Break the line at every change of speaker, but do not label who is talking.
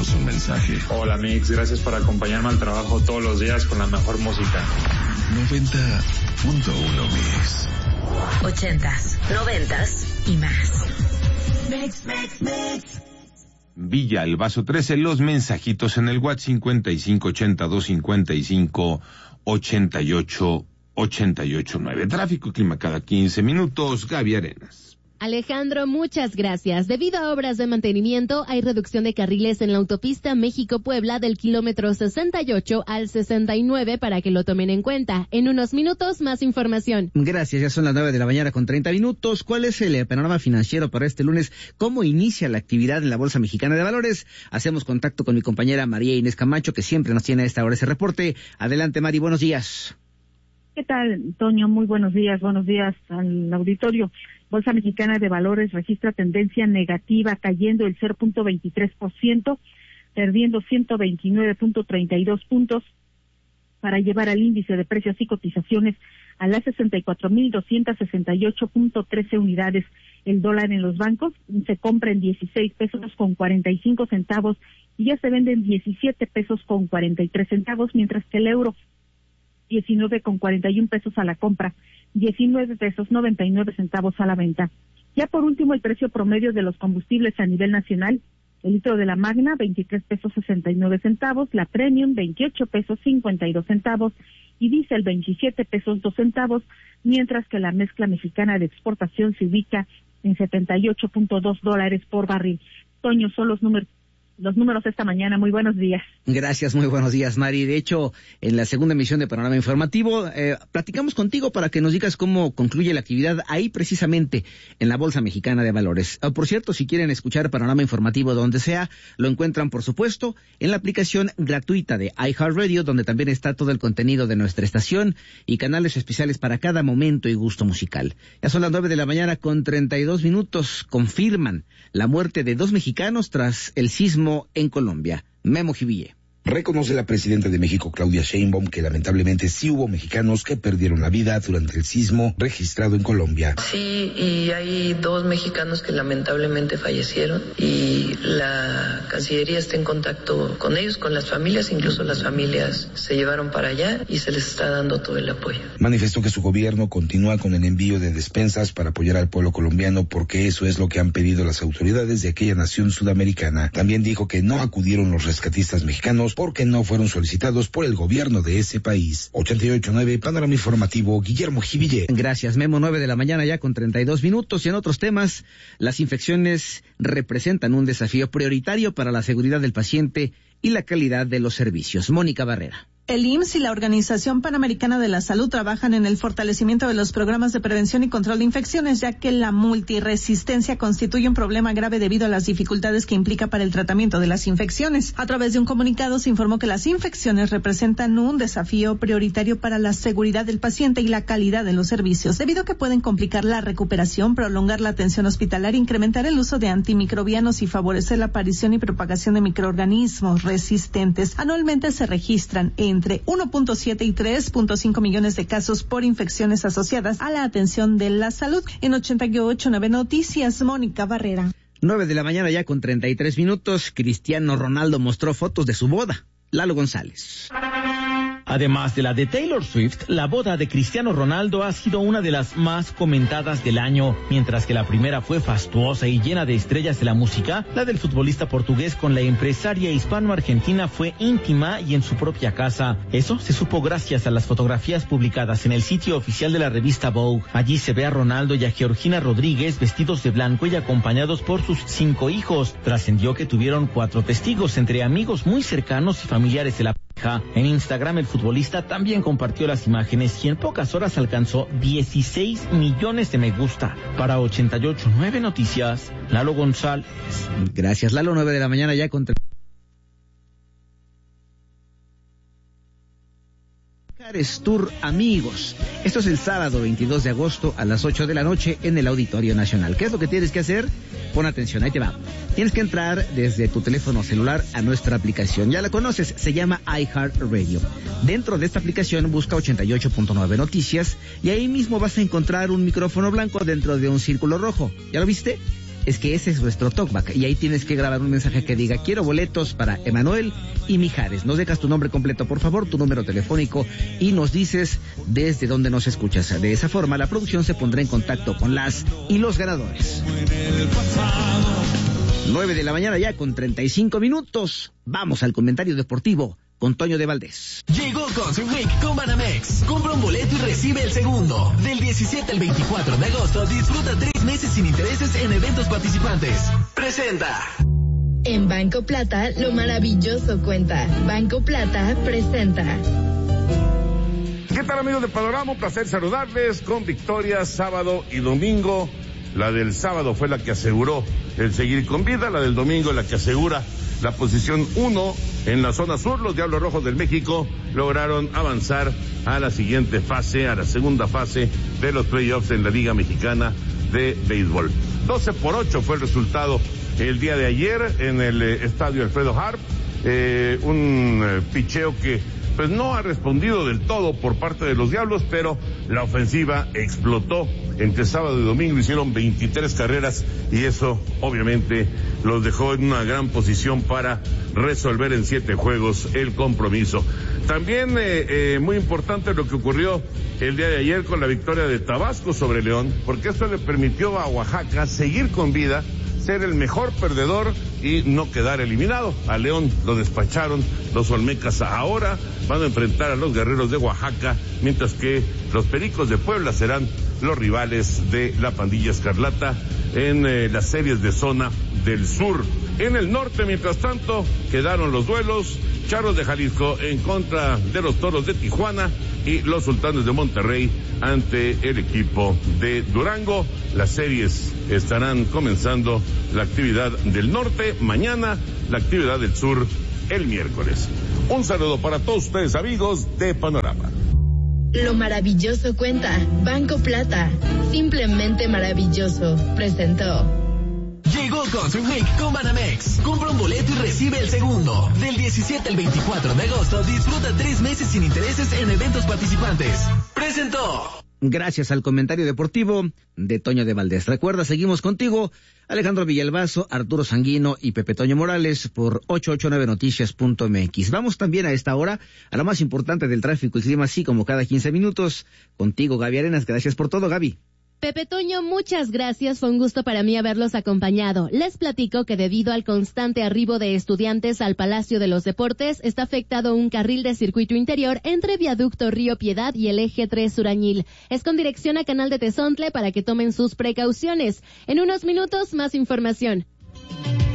Déjanos un mensaje.
Hola Mix, gracias por acompañarme al trabajo todos los días con la mejor música.
90.1 Mix.
80s, 90s y más.
Mix.
Villa El Vaso 13, los mensajitos en el WhatsApp 5582558889. Tráfico y clima cada 15 minutos. Gaby Arenas.
Alejandro, muchas gracias. Debido a obras de mantenimiento, hay reducción de carriles en la autopista México-Puebla del kilómetro 68 al 69 para que lo tomen en cuenta. En unos minutos, más información.
Gracias, ya son las 9:30 con 30 minutos. ¿Cuál es el panorama financiero para este lunes? ¿Cómo inicia la actividad en la Bolsa Mexicana de Valores? Hacemos contacto con mi compañera María Inés Camacho, que siempre nos tiene a esta hora ese reporte. Adelante, Mari, buenos días.
¿Qué tal, Toño? Muy buenos días al auditorio. Bolsa Mexicana de Valores registra tendencia negativa, cayendo el 0.23%, perdiendo 129.32 puntos para llevar al índice de precios y cotizaciones a las 64.268.13 unidades. El dólar en los bancos se compra en 16 pesos con 45 centavos y ya se vende en 17 pesos con 43 centavos, mientras que el euro 19 con 41 pesos a la compra, 19 pesos 99 centavos a la venta. Ya por último, el precio promedio de los combustibles a nivel nacional: el litro de la Magna 23 pesos 69 centavos, la Premium 28 pesos 52 centavos y diésel 27 pesos 2 centavos, mientras que la mezcla mexicana de exportación se ubica en $78.2 por barril. Toño, son los números esta mañana. Muy buenos días.
Gracias, muy buenos días, Mari. De hecho, en la segunda emisión de Panorama Informativo, platicamos contigo para que nos digas cómo concluye la actividad ahí precisamente en la Bolsa Mexicana de Valores. Por cierto, si quieren escuchar Panorama Informativo donde sea, lo encuentran, por supuesto, en la aplicación gratuita de iHeartRadio, donde también está todo el contenido de nuestra estación y canales especiales para cada momento y gusto musical. Ya son las 9:00 con 32 minutos. Confirman la muerte de 2 mexicanos tras el sismo en Colombia. Memo Jiville.
Reconoce la presidenta de México, Claudia Sheinbaum, que lamentablemente sí hubo mexicanos que perdieron la vida durante el sismo registrado en Colombia.
Sí, y hay 2 mexicanos que lamentablemente fallecieron y la Cancillería está en contacto con ellos, con las familias, incluso las familias se llevaron para allá y se les está dando todo el apoyo.
Manifestó que su gobierno continúa con el envío de despensas para apoyar al pueblo colombiano porque eso es lo que han pedido las autoridades de aquella nación sudamericana. También dijo que no acudieron los rescatistas mexicanos porque no fueron solicitados por el gobierno de ese país. 88.9, Panorama Informativo, Guillermo Jiville.
Gracias, Memo. 9:00 ya con 32 minutos. Y en otros temas, las infecciones representan un desafío prioritario para la seguridad del paciente y la calidad de los servicios. Mónica Barrera.
El IMSS y la Organización Panamericana de la Salud trabajan en el fortalecimiento de los programas de prevención y control de infecciones, ya que la multiresistencia constituye un problema grave debido a las dificultades que implica para el tratamiento de las infecciones. A través de un comunicado se informó que las infecciones representan un desafío prioritario para la seguridad del paciente y la calidad de los servicios, debido a que pueden complicar la recuperación, prolongar la atención hospitalaria, incrementar el uso de antimicrobianos y favorecer la aparición y propagación de microorganismos resistentes. Anualmente se registran entre 1.7 y 3.5 millones de casos por infecciones asociadas a la atención de la salud. En 88.9 Noticias, Mónica Barrera.
9:00 ya con 33 minutos. Cristiano Ronaldo mostró fotos de su boda. Lalo González.
Además de la de Taylor Swift, la boda de Cristiano Ronaldo ha sido una de las más comentadas del año. Mientras que la primera fue fastuosa y llena de estrellas de la música, la del futbolista portugués con la empresaria hispano-argentina fue íntima y en su propia casa. Eso se supo gracias a las fotografías publicadas en el sitio oficial de la revista Vogue. Allí se ve a Ronaldo y a Georgina Rodríguez vestidos de blanco y acompañados por sus 5 hijos. Trascendió que tuvieron 4 testigos, entre amigos muy cercanos y familiares de la pareja. En Instagram, el futbolista también compartió las imágenes y en pocas horas alcanzó 16 millones de me gusta. Para 88.9 Noticias, Lalo González.
Gracias, Lalo. 9:00 ya con Tour Amigos. Esto es el sábado 22 de agosto a las 8 de la noche en el Auditorio Nacional. ¿Qué es lo que tienes que hacer? Pon atención, ahí te va. Tienes que entrar desde tu teléfono celular a nuestra aplicación. Ya la conoces, se llama iHeartRadio. Dentro de esta aplicación busca 88.9 Noticias y ahí mismo vas a encontrar un micrófono blanco dentro de un círculo rojo. ¿Ya lo viste? es que ese es nuestro talkback y ahí tienes que grabar un mensaje que diga: quiero boletos para Emanuel y Mijares. Nos dejas tu nombre completo, por favor, tu número telefónico y nos dices desde dónde nos escuchas. De esa forma la producción se pondrá en contacto con las y los ganadores. 9 de la mañana ya con 35 minutos. Vamos al comentario deportivo con Toño de Valdés.
Llegó Concert Week con Banamex. Compra un boleto y recibe el segundo. Del 17 al 24 de agosto disfruta 3 meses sin intereses en eventos participantes. Presenta.
En Banco Plata, lo maravilloso cuenta. Banco Plata presenta.
¿Qué tal, amigos de Panorama? Un placer saludarles con victorias sábado y domingo. La del sábado fue la que aseguró el seguir con vida, la del domingo la que asegura la posición 1 en la zona sur. Los Diablos Rojos del México lograron avanzar a la siguiente fase, a la segunda fase de los playoffs en la Liga Mexicana de Béisbol. 12-8 fue el resultado el día de ayer en el estadio Alfredo Harp. Un picheo que pues no ha respondido del todo por parte de los Diablos, pero la ofensiva explotó. Entre sábado y domingo hicieron 23 carreras y eso obviamente los dejó en una gran posición para resolver en 7 juegos el compromiso. También muy importante lo que ocurrió el día de ayer con la victoria de Tabasco sobre León, porque esto le permitió a Oaxaca seguir con vida, ser el mejor perdedor y no quedar eliminado. A León lo despacharon los Olmecas. Ahora van a enfrentar a los Guerreros de Oaxaca, mientras que los Pericos de Puebla serán los rivales de la Pandilla Escarlata en las series de zona del sur. En el norte, mientras tanto, quedaron los duelos: Charros de Jalisco en contra de los Toros de Tijuana y los Sultanes de Monterrey ante el equipo de Durango. Las series estarán comenzando, la actividad del norte mañana, la actividad del sur el miércoles. Un saludo para todos ustedes, amigos de Panorama.
Lo maravilloso cuenta. Banco Plata. Simplemente maravilloso. Presentó.
Llegó Concert Week con Banamex. Compra un boleto y recibe el segundo. Del 17 al 24 de agosto disfruta 3 meses sin intereses en eventos participantes. Presentó.
Gracias al comentario deportivo de Toño de Valdés. Recuerda, seguimos contigo, Alejandro Villalbazo, Arturo Sanguino y Pepe Toño Morales por 889noticias.mx. Vamos también a esta hora a lo más importante del tráfico y clima, así como cada 15 minutos. Contigo, Gaby Arenas. Gracias por todo, Gaby.
Pepe Toño, muchas gracias. Fue un gusto para mí haberlos acompañado. Les platico que debido al constante arribo de estudiantes al Palacio de los Deportes, está afectado un carril de circuito interior entre Viaducto Río Piedad y el Eje 3 Surañil. Es con dirección a Canal de Tezontle para que tomen sus precauciones. En unos minutos, más información.